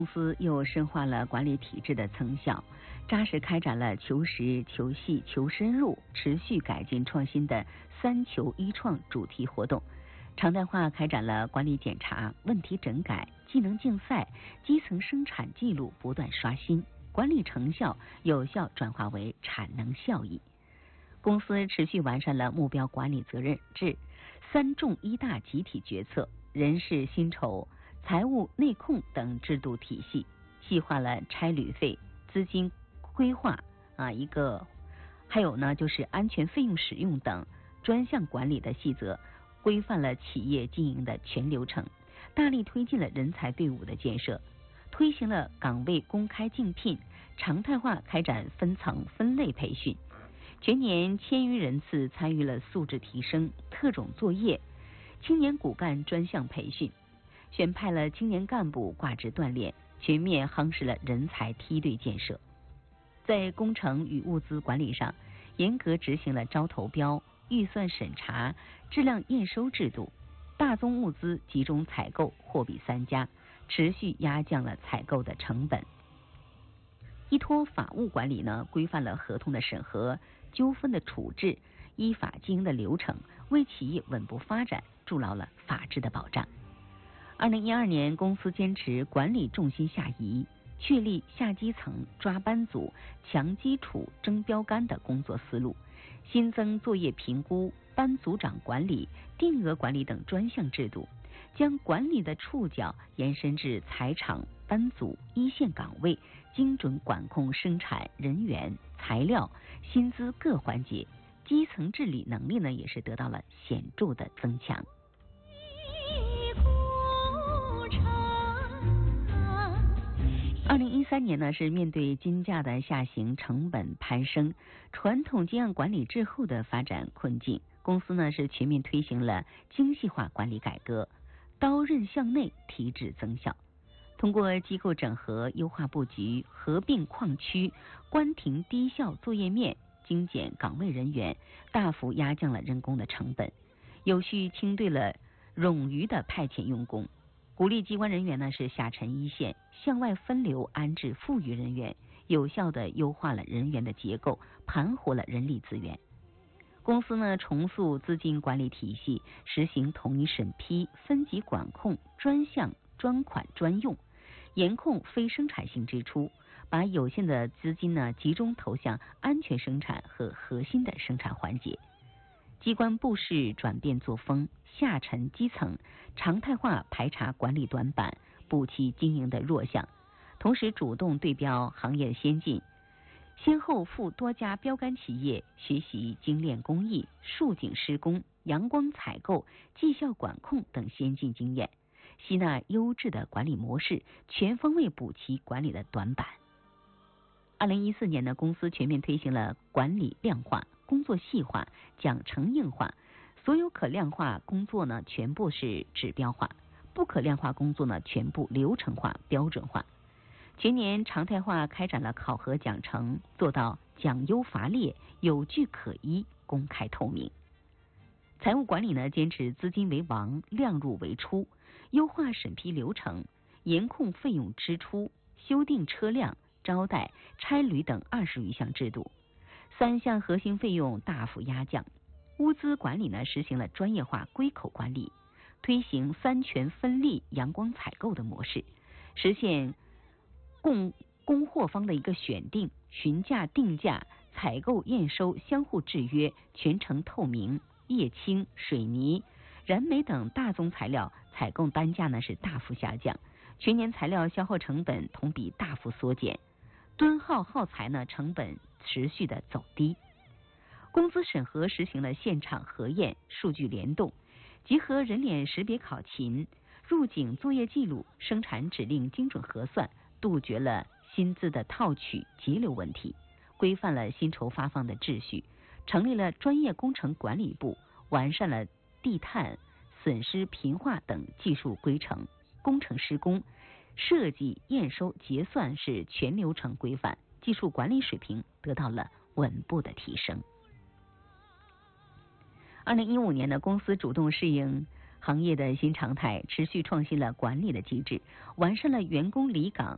公司又深化了管理体制的成效，扎实开展了求实、求细、求深入、持续改进创新的3求1创主题活动，常态化开展了管理检查、问题整改、技能竞赛，基层生产记录不断刷新，管理成效有效转化为产能效益。公司持续完善了目标管理责任制、3重1大集体决策、人事薪酬、财务内控等制度体系，细化了差旅费、资金规划还有呢就是安全费用使用等专项管理的细则，规范了企业经营的全流程，大力推进了人才队伍的建设，推行了岗位公开竞聘，常态化开展分层分类培训，全年1000余人次参与了素质提升、特种作业、青年骨干专项培训，选派了青年干部挂职锻炼，全面夯实了人才梯队建设。在工程与物资管理上，严格执行了招投标、预算审查、质量验收制度，大宗物资集中采购，货比三家，持续压降了采购的成本。依托法务管理呢，规范了合同的审核、纠纷的处置、依法经营的流程，为企业稳步发展筑牢了法治的保障。2012年，公司坚持管理重心下移，确立下基层抓班组、强基础争标杆的工作思路，新增作业评估、班组长管理、定额管理等专项制度，将管理的触角延伸至财场、班组、一线岗位，精准管控生产、人员、材料、薪资各环节，基层治理能力呢也是得到了显著的增强。2013年呢，是面对金价的下行、成本攀升、传统经验管理滞后的发展困境，公司呢是全面推行了精细化管理改革，刀刃向内，提质增效。通过机构整合、优化布局、合并矿区、关停低效作业面、精简岗位人员，大幅压降了人工的成本，有序清对了冗余的派遣用工，鼓励机关人员呢是下沉一线，向外分流安置富余人员，有效的优化了人员的结构，盘活了人力资源。公司呢重塑资金管理体系，实行统一审批、分级管控、专项、专款、专用，严控非生产性支出，把有限的资金呢集中投向安全生产和核心的生产环节。机关部室转变作风，下沉基层，常态化排查管理短板，补齐经营的弱项，同时主动对标行业先进，先后赴多家标杆企业学习精炼工艺、竖井施工、阳光采购、绩效管控等先进经验，吸纳优质的管理模式，全方位补齐管理的短板。2014年呢，公司全面推行了管理量化、工作细化、奖惩硬化，所有可量化工作呢全部是指标化，不可量化工作呢全部流程化、标准化。全年常态化开展了考核奖惩，做到奖优罚劣、有据可依、公开透明。财务管理呢，坚持资金为王、量入为出，优化审批流程，严控费用支出，修订车辆、招待、差旅等20余项制度，3项核心费用大幅压降。物资管理呢，实行了专业化归口管理，推行3权分立、阳光采购的模式，实现供货方的一个选定、询价、定价、采购、验收相互制约，全程透明。液氢、水泥、燃煤等大宗材料采购单价呢是大幅下降，全年材料消耗成本同比大幅缩减，吨耗耗材呢成本持续的走低。工资审核实行了现场核验、数据联动，结合人脸识别考勤、入警作业记录、生产指令精准核算，杜绝了薪资的套取截留问题，规范了薪酬发放的秩序，成立了专业工程管理部，完善了地碳、损失平化等技术规程，工程施工、设计、验收、结算是全流程规范，技术管理水平得到了稳步的提升。2015年呢，公司主动适应行业的新常态，持续创新了管理的机制，完善了员工离岗